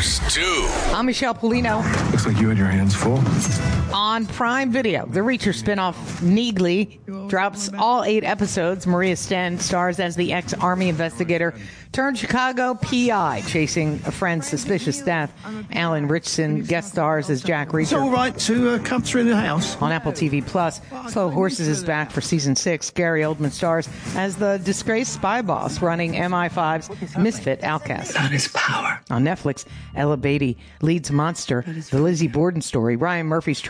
Stu. I'm Michelle Polino. Looks like you had your hands full. On Prime Video, the Reacher spinoff Needly drops all 8 episodes. Maria Sten stars as the ex-Army investigator turned Chicago PI chasing a friend's suspicious death. Alan Ritchson guest stars as Jack Reacher. It's all right to come through the house. On Apple TV Plus, Slow Horses is back for season 6. Gary Oldman stars as the disgraced spy boss running MI5's misfit outcast. That is power. On Netflix, Ella Beatty leads Monster, the Lizzie Borden story. Ryan Murphy's